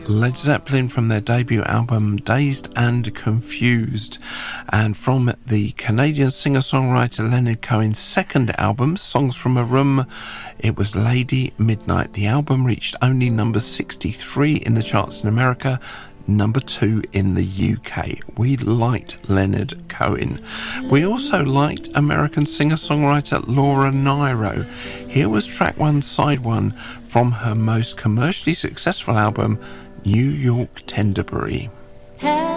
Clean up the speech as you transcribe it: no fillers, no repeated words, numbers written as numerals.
Led Zeppelin from their debut album Dazed and Confused, and from the Canadian singer-songwriter Leonard Cohen's second album, Songs from a Room, it was Lady Midnight. The album reached only number 63 in the charts in America, number 2 in the UK. We liked Leonard Cohen. We also liked American singer-songwriter Laura Nyro. Here was track 1, side 1 from her most commercially successful album, New York Tenderberry.